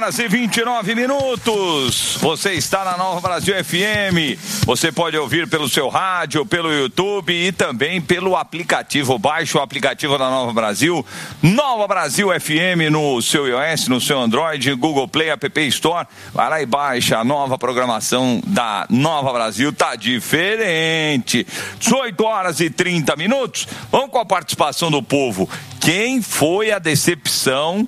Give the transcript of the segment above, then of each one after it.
horas e 29 minutos. Você está na Nova Brasil FM. Você pode ouvir pelo seu rádio, pelo YouTube e também pelo aplicativo. Baixe o aplicativo da Nova Brasil, Nova Brasil FM no seu iOS, no seu Android, Google Play, App Store. Vai lá e baixa a nova programação da Nova Brasil. Tá diferente. 18 horas e 30 minutos. Vamos com a participação do povo. Quem foi a decepção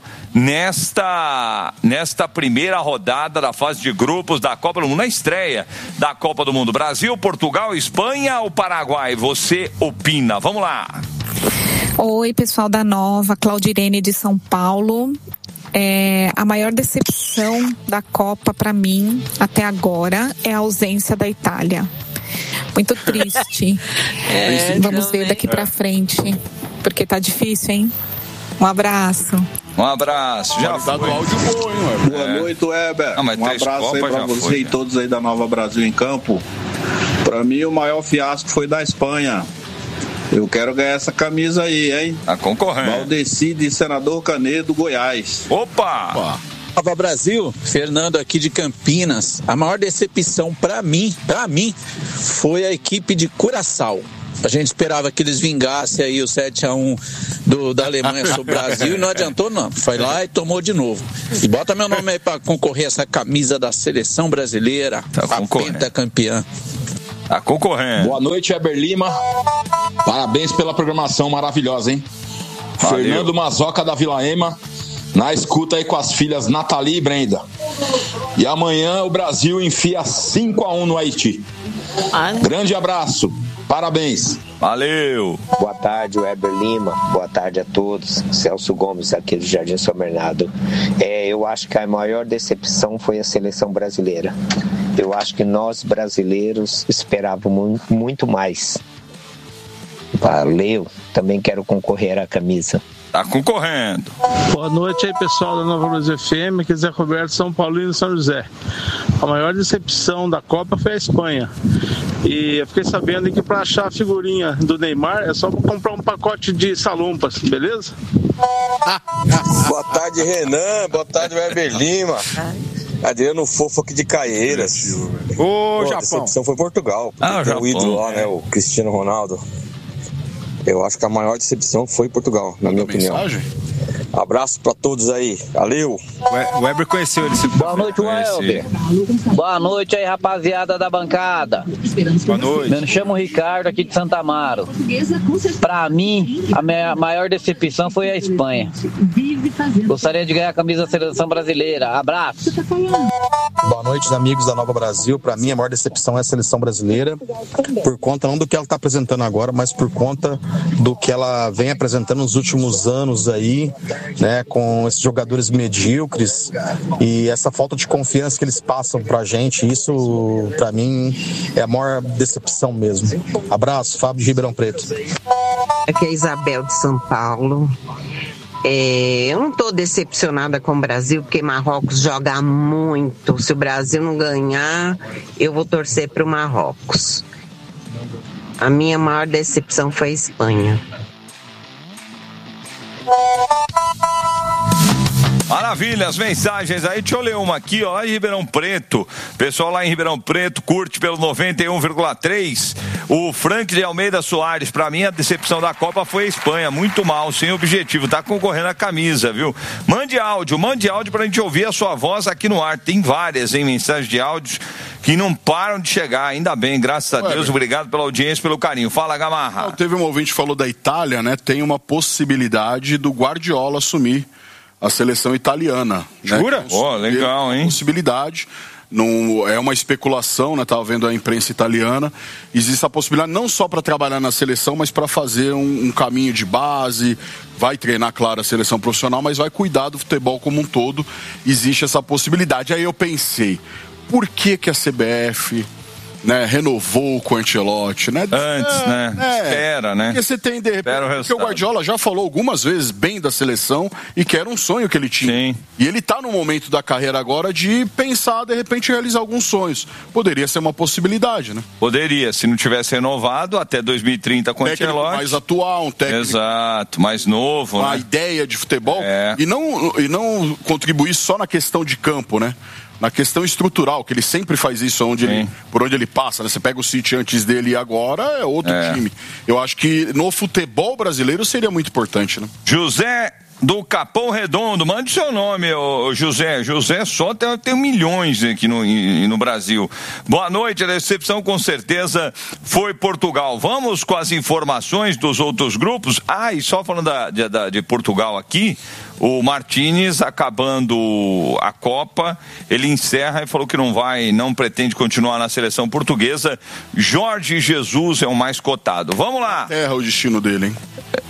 nesta primeira rodada da fase de grupos da Copa do Mundo, na estreia da Copa do Mundo? Brasil, Portugal, Espanha ou Paraguai? Você opina. Vamos lá. Oi, pessoal da Nova, Claudirene de São Paulo. A maior decepção da Copa para mim até agora é a ausência da Itália. Muito triste. Vamos ver daqui para frente, porque tá difícil, hein? Um abraço. Um abraço. Já tá do áudio bom, hein, Weber? Boa noite, Weber. Um abraço aí pra você e todos aí da Nova Brasil em Campo. Pra mim, o maior fiasco foi da Espanha. Eu quero ganhar essa camisa aí, hein? Tá concorrendo. Valdeci de Senador Canedo, Goiás. Opa! Nova Brasil, Fernando aqui de Campinas. A maior decepção pra mim, foi a equipe de Curaçao. A gente esperava que eles vingassem aí o 7-1 da Alemanha sobre o Brasil e não adiantou não. Foi lá e tomou de novo. E bota meu nome aí pra concorrer a essa camisa da seleção brasileira, a pentacampeã. Tá concorrendo. Boa noite, Weber Lima. Parabéns pela programação maravilhosa, hein? Valeu. Fernando Mazoca da Vila Ema, na escuta aí com as filhas Nathalie e Brenda. E amanhã o Brasil enfia 5-1 no Haiti. Grande abraço. Parabéns. Valeu. Boa tarde, Weber Lima. Boa tarde a todos. Celso Gomes aqui do Jardim São Bernardo. Eu acho que a maior decepção foi a seleção brasileira. Eu acho que nós brasileiros esperávamos muito mais. Valeu. Também quero concorrer à camisa. Tá concorrendo. Boa noite aí, pessoal da Nova Brasil FM, aqui é Zé Roberto, São Paulino e São José. A maior decepção da Copa foi a Espanha. E eu fiquei sabendo que para achar a figurinha do Neymar é só comprar um pacote de salumpas, beleza? Boa tarde, Renan. Boa tarde, Weber Lima. Adriano Fofo aqui de Caieiras. Japão. A decepção foi Portugal. O ídolo lá, né? O Cristiano Ronaldo. Eu acho que a maior decepção foi Portugal, na minha opinião. Abraço pra todos aí. Valeu. O Weber conheceu ele. Boa noite, Weber. Boa noite aí, rapaziada da bancada. Boa noite. Me chamo Ricardo aqui de Santa Amaro. Pra mim, a minha maior decepção foi a Espanha. Gostaria de ganhar a camisa da seleção brasileira. Abraço. Boa noite, amigos da Nova Brasil. Pra mim, a maior decepção é a seleção brasileira. Por conta, não do que ela tá apresentando agora, mas por conta do que ela vem apresentando nos últimos anos aí, né, com esses jogadores medíocres e essa falta de confiança que eles passam pra gente. Isso, pra mim, é a maior decepção mesmo. Abraço, Fábio de Ribeirão Preto. Aqui é Isabel de São Paulo. Eu não estou decepcionada com o Brasil, porque Marrocos joga muito. Se o Brasil não ganhar, eu vou torcer para o Marrocos. A minha maior decepção foi a Espanha. Maravilha, as mensagens aí, deixa eu ler uma aqui, ó, lá em Ribeirão Preto, pessoal lá em Ribeirão Preto curte pelo 91,3, o Frank de Almeida Soares, pra mim a decepção da Copa foi a Espanha, muito mal, sem objetivo, tá concorrendo a camisa, viu? Mande áudio pra gente ouvir a sua voz aqui no ar, tem várias, hein, mensagens de áudios que não param de chegar, ainda bem, graças a Deus, obrigado pela audiência, pelo carinho. Fala, Gamarra. Teve um ouvinte que falou da Itália, né, tem uma possibilidade do Guardiola assumir a seleção italiana. Jura? Né? Legal, hein? Possibilidade. Não, é uma especulação, né? Tava vendo a imprensa italiana. Existe a possibilidade não só para trabalhar na seleção, mas para fazer um caminho de base. Vai treinar, claro, a seleção profissional, mas vai cuidar do futebol como um todo. Existe essa possibilidade. Aí eu pensei, por que a CBF né, renovou com o Ancelotti, né? Antes, né? Espera, né? Porque você tem, de repente, porque o Guardiola já falou algumas vezes bem da seleção e que era um sonho que ele tinha. Sim. E ele tá no momento da carreira agora de pensar, de repente, realizar alguns sonhos. Poderia ser uma possibilidade, né? Poderia, se não tivesse renovado até 2030 com o Ancelotti. Mais atual, um técnico. Exato, mais novo, uma né? ideia de futebol e não contribuir só na questão de campo, né? Na questão estrutural, que ele sempre faz isso por onde ele passa, né? Você pega o City antes dele e agora é outro time. Eu acho que no futebol brasileiro seria muito importante, né? José do Capão Redondo, mande seu nome, José. José só tem milhões aqui no Brasil. Boa noite, a decepção com certeza foi Portugal. Vamos com as informações dos outros grupos. E só falando de Portugal aqui, o Martínez, acabando a Copa, ele encerra e falou que não pretende continuar na seleção portuguesa. Jorge Jesus é o mais cotado. Vamos lá. O destino dele, hein?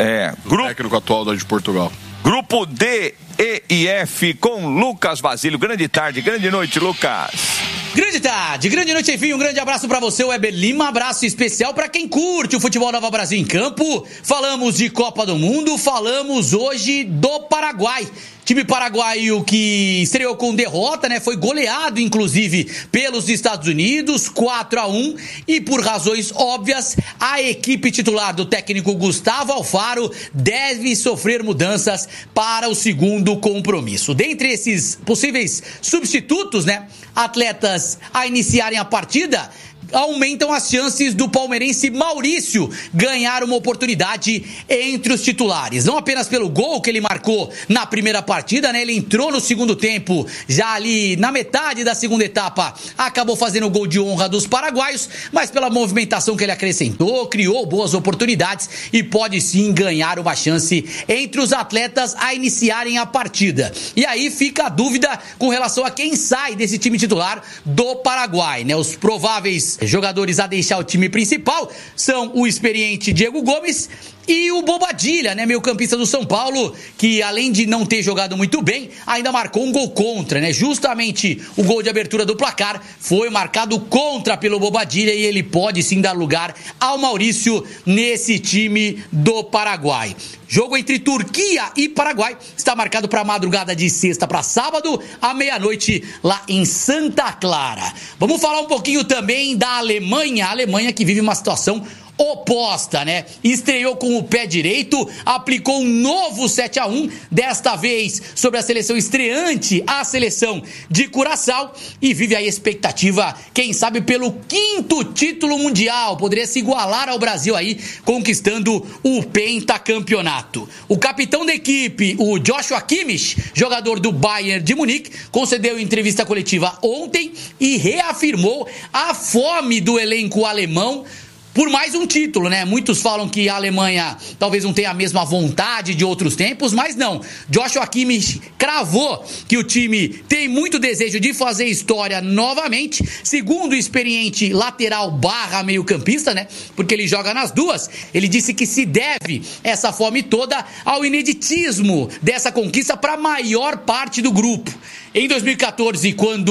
O técnico atual de Portugal. Grupo D, E e F com Lucas Basílio. Grande tarde, grande noite, Lucas. Grande tarde, grande noite, enfim, um grande abraço pra você, Weber Lima, abraço especial pra quem curte o futebol Nova Brasil em campo. Falamos de Copa do Mundo, falamos hoje do Paraguai. Time paraguaio que estreou com derrota, né? Foi goleado, inclusive, pelos Estados Unidos, 4-1. E por razões óbvias, a equipe titular do técnico Gustavo Alfaro deve sofrer mudanças para o segundo compromisso. Dentre esses possíveis substitutos, né? Atletas a iniciarem a partida, aumentam as chances do palmeirense Maurício ganhar uma oportunidade entre os titulares. Não apenas pelo gol que ele marcou na primeira partida, né? Ele entrou no segundo tempo, já ali na metade da segunda etapa, acabou fazendo o gol de honra dos paraguaios, mas pela movimentação que ele acrescentou, criou boas oportunidades e pode sim ganhar uma chance entre os atletas a iniciarem a partida. E aí fica a dúvida com relação a quem sai desse time titular do Paraguai, né? Os prováveis jogadores a deixar o time principal são o experiente Diego Gomes e o Bobadilla, né, meio-campista do São Paulo, que além de não ter jogado muito bem, ainda marcou um gol contra, né? Justamente o gol de abertura do placar foi marcado contra pelo Bobadilla e ele pode sim dar lugar ao Maurício nesse time do Paraguai. Jogo entre Turquia e Paraguai está marcado para a madrugada de sexta para sábado, à meia-noite, lá em Santa Clara. Vamos falar um pouquinho também da Alemanha. A Alemanha que vive uma situação oposta, né? Estreou com o pé direito, aplicou um novo 7-1, desta vez sobre a seleção estreante, a seleção de Curaçao, e vive a expectativa, quem sabe, pelo 5º título mundial. Poderia se igualar ao Brasil aí, conquistando o pentacampeonato. O capitão da equipe, o Joshua Kimmich, jogador do Bayern de Munique, concedeu entrevista coletiva ontem e reafirmou a fome do elenco alemão por mais um título, né? Muitos falam que a Alemanha talvez não tenha a mesma vontade de outros tempos, mas não. Joshua Kimmich cravou que o time tem muito desejo de fazer história novamente, segundo o experiente lateral barra meio-campista, né? Porque ele joga nas duas. Ele disse que se deve essa fome toda ao ineditismo dessa conquista para a maior parte do grupo. Em 2014, quando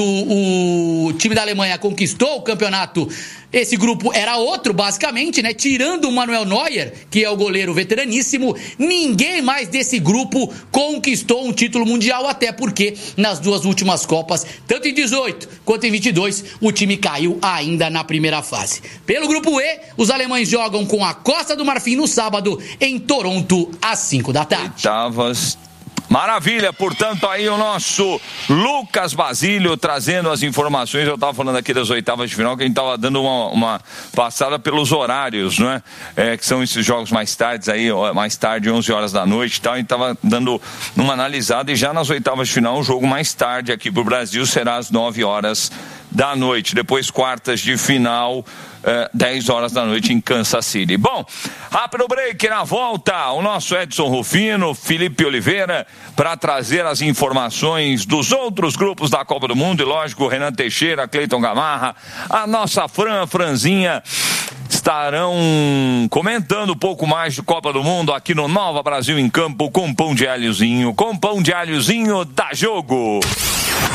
o time da Alemanha conquistou o campeonato, esse grupo era outro, basicamente, né? Tirando o Manuel Neuer, que é o goleiro veteraníssimo, ninguém mais desse grupo conquistou um título mundial, até porque nas duas últimas Copas, tanto em 18 quanto em 22, o time caiu ainda na primeira fase. Pelo grupo E, os alemães jogam com a Costa do Marfim no sábado, em Toronto, às 5 da tarde. Maravilha, portanto, aí o nosso Lucas Basílio trazendo as informações. Eu estava falando aqui das oitavas de final, que a gente estava dando uma passada pelos horários, não é? Que são esses jogos mais tarde, aí, mais tarde, 11 horas da noite e tal. A gente estava dando uma analisada e já nas oitavas de final, o jogo mais tarde aqui para o Brasil será às 9 horas da noite. Depois, quartas de final, 10 horas da noite em Kansas City. Bom, rápido break, na volta, o nosso Edson Rufino, Felipe Oliveira, para trazer as informações dos outros grupos da Copa do Mundo, e lógico, Renan Teixeira, Cleiton Gamarra, a nossa Franzinha, estarão comentando um pouco mais de Copa do Mundo aqui no Nova Brasil em Campo, com pão de alhozinho da Jogo.